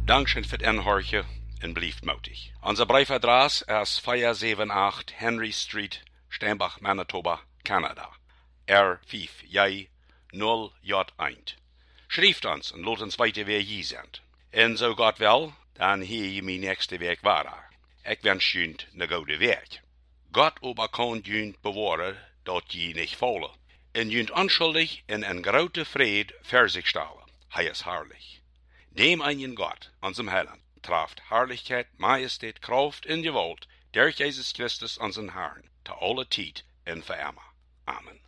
Dankeschön für het inhorchen en blijft moedig. Onze briefadres is 478 Henry Street, Steinbach, Manitoba, Canada. R5J 0J1. Schrijft ons en laat ons weten wie je bent. En zo God wel, dan hier je mijn nächste week waar. Ik wens je een goede week. God aber kan je bewaren dat je niet vallen. En je onschuldig in een grote vrede voor zich stellen. Hij is herrlich. Dem einen Gott, unserem Heiland, traft Herrlichkeit, Majestät, Kraft in Gewalt, durch Jesus Christus, unseren Herrn, zu aller Zeit und für immer. Amen.